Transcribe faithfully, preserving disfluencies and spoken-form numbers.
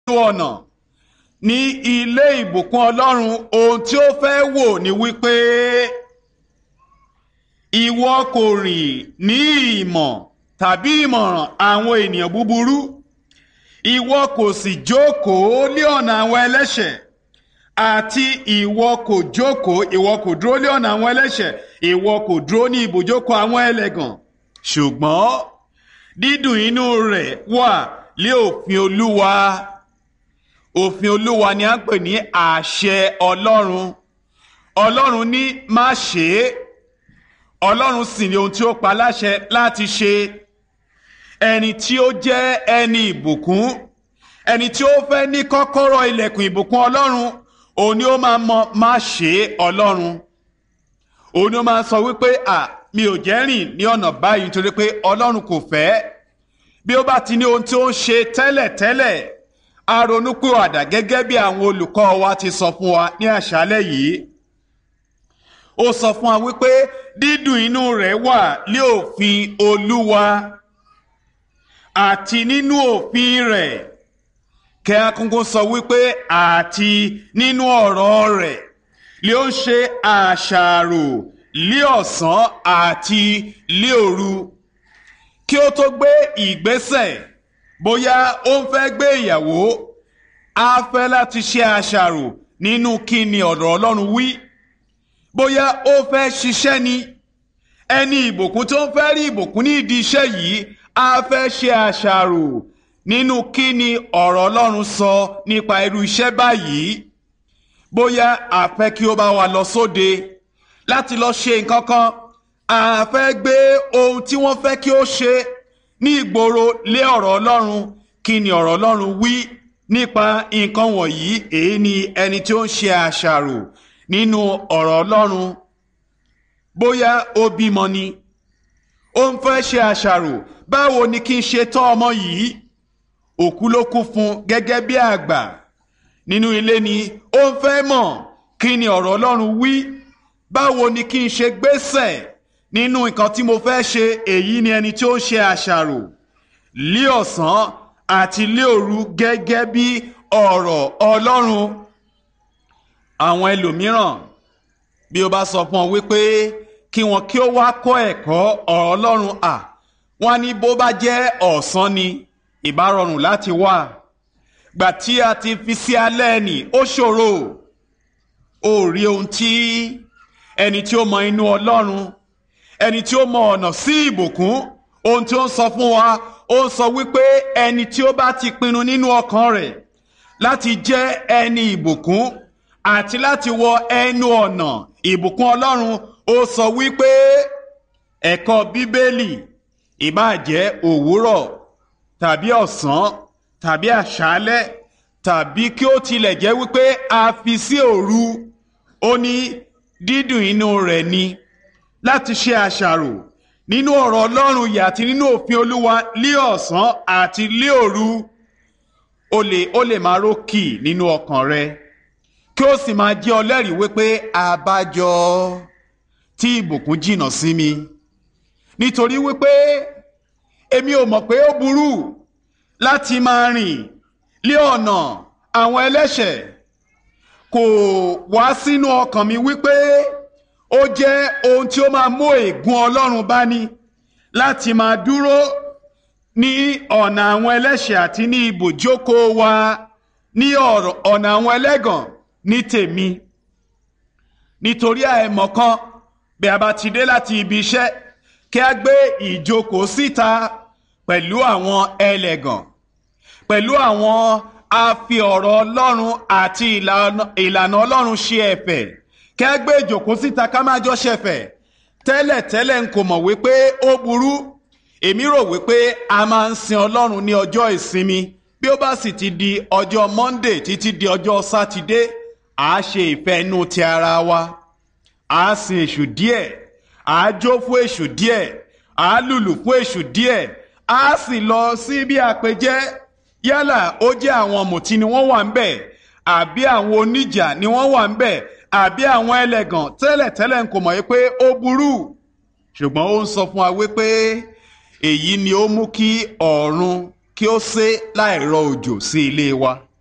ọ̀nà ní ilé ìbùkún Ọlọ́run, ohun tí ó fẹ́ wò ni wípé ìwọ kò rìn ní ìmọ̀ tàbí ìmọ̀ràn àwọn ènìyàn búburú, ìwọ kò sì jókòó lé ọ̀nà àwọn ẹlẹ́ṣẹ̀, àti ìwọ kò jókòó ìwọ kò dúró lé ọ̀nà àwọn ẹlẹ́ṣẹ̀, ìwọ kò dúró ní ibùjókòó àwọn ẹlẹ́gàn, ṣùgbọ́n dídùn inú rẹ̀ wà lé òfin Olúwa. Òfin Olúwa ni a ń pè ní àṣẹ Ọlọ́run. Ọlọ́run ní má ṣe é, Ọlọ́run sì ni ohun tí ó pa láṣẹ láti ṣe. Ẹni tí ó jẹ́ ẹni ìbùkún, ẹni tí ó fẹ́ ní kọ́kọ́rọ́ ilẹ̀kùn ìbùkún Ọlọ́run, òun ni ó máa mọ má ṣe Ọlọ́run. Òun ni ó máa sọ wípé à mi ò jẹ́ rìn ní ọ̀nà báyìí nítorí pé Ọlọ́run kò fẹ́. Bí ó bá ti ní ohun tí ó ń ṣe tẹ́lẹ̀tẹ́lẹ̀, a ronúpìwàdà gẹ́gẹ́ bí àwọn olùkọ́ wa ti sọ fún wa ní àṣálẹ́ yìí. Ó sọ fún wa wípé dídùn inú rẹ̀ wà lé òfin Olúwa, àti nínú òfin rẹ̀ kẹ́ akúnkún sọ wípé àti nínú ọ̀rọ̀ rẹ̀ lé ó ń ṣe àṣàrò lé ọ̀sán àti lé òru. Kí ó tó gbé ìgbésẹ̀ bóyá ó ń fẹ́ gbé ìyàwó, á fẹ́ láti ṣe àṣàrò nínú kí ni ọ̀rọ̀ Ọlọ́run wí. Bóyá ó fẹ́ ṣiṣẹ́ ni, ẹni ìbùkún tó ń fẹ́ rí ìbùkún ní ìdí iṣẹ́ yìí, á fẹ́ ṣe àṣàrò nínú kí ni ọ̀rọ̀ Ọlọ́run sọ nípa irú iṣẹ́ báyìí. Bóyá a fẹ́ kí ó bá wa lọ sóde láti lọ ṣe nǹkan kan, a fẹ́ gbé ohun tí wọ́n fẹ́ kí ó ṣe ní ìgboro lé ọ̀rọ̀ Ọlọ́run. Kí ni ọ̀rọ̀ Ọlọ́run wí nípa nǹkan wọ̀nyí? Èyí ni ẹni tí ó ń ṣe àṣàrò nínú ọ̀rọ̀ Ọlọ́run. Bóyá ó bímọ ni, ó ń fẹ́ ṣe àṣàrò, báwo ni kí n ṣe tọ́ ọmọ yìí? Òkú ló kú fún gẹ́gẹ́ bí àgbà. Nínú ilé ni ó ń fẹ́ mọ̀ kí ni ọ̀rọ̀ Ọlọ́run wí. Báwo ni kí n ṣe gbésẹ̀ nínú nǹkan tí mo fẹ́ ṣe? Èyí ni ẹni tí ó ń ṣe àṣàrò lé ọ̀sán àti lé òru gẹ́gẹ́ bí ọ̀rọ̀ Ọlọ́run. Àwọn ẹlòmíràn, bí o bá sọ fún ọ wípé kí wọn kí ó wá kọ́ ẹ̀kọ́ ọ̀rọ̀ Ọlọ́run, à wọ́n ní bó bá jẹ́ ọ̀sán ni ìbá rọrùn láti wá. Gbà tí a ti fi sí alẹ́ nì, ó ṣòro. Ó rí ohun tí ẹni tí ó mọ inú Ọlọ́run, ẹni tí ó mọ ọ̀nà sí ìbùkún, ohun tí ó ń sọ fún wa, ó ń sọ wípé ẹni tí ó bá ti pinnu nínú ọkàn rẹ̀ láti jẹ́ ẹni ìbùkún àti láti wọ ẹnu ọ̀nà ìbùkún Ọlọ́run, ó sọ wípé ẹ̀kọ́ Bíbélì ìbáà jẹ́ òwúrọ̀ tàbí ọ̀sán tàbí àṣálẹ́ tàbí kí ó tilẹ̀ jẹ́ wípé a fi sí òru, ó ní dídùn inú rẹ̀ ni láti ṣe àṣàrò nínú ọ̀rọ̀ Ọlọ́run yìí àti nínú òfin Olúwa lé ọ̀sán àti lé òru. Ó lè ó lè máa rókì nínú ọkàn rẹ, kí ó sì máa jẹ́ ọlẹ́rìí wípé àbájọ tí ìbùkún jìnnà sí mi, nítorí wípé èmi ò mọ̀ pé ó burú láti máa rìn lé ọ̀nà àwọn ẹlẹ́ṣẹ̀. Kò wá sínú ọkàn mi wípé ó jẹ́ ohun tí ó máa mú ègún Ọlọ́run bá ní láti máa dúró ní ọ̀nà àwọn ẹlẹ́ṣẹ̀ àti ní ibùjókòó wa ní ọ̀nà àwọn ẹlẹ́gàn ní tèmi. Nítorí àìmọ̀kan, bí a bá ti dé láti ibi iṣẹ́, kí a gbé ìjókòó síta pẹ̀lú àwọn ẹlẹ́gàn, pẹ̀lú àwọn afi ọ̀rọ̀ Ọlọ́run àti ìlànà Ọlọ́run ṣe ẹ̀fẹ̀, kí a gbé ìjókòó síta ká máa jọ ṣẹ̀fẹ̀. Tẹ́lẹ̀tẹ́lẹ̀ n kò mọ̀ wípé ó burú. Èmi rò wípé a máa ń sin Ọlọ́run ní ọjọ́ ìsinmi. Bí ó bá sì ti di ọjọ́ Monday títí di ọjọ́ Sátidé, à á ṣe ìfẹ́ inú ti ara wa, à á sin èṣù díẹ̀, à á jó fún èṣù díẹ̀, à á lùlù fún èṣù díẹ̀, à á sì lọ sí bí àpèjẹ. Yálà ó jẹ́ àwọn mùtí ni wọ́n wà ń bẹ̀, àbí àwọn oníjà ni wọ́n wà ń bẹ̀, àbí àwọn ẹlẹ́gàn. Tẹ́lẹ̀tẹ́lẹ̀ n kò mọ̀ wípé ó burú, ṣùgbọ́n ó ń sọ fún wa wípé èyí ni ó mú kí ọ̀run kí ó sé láìrọ̀ òjò sí ilé wa.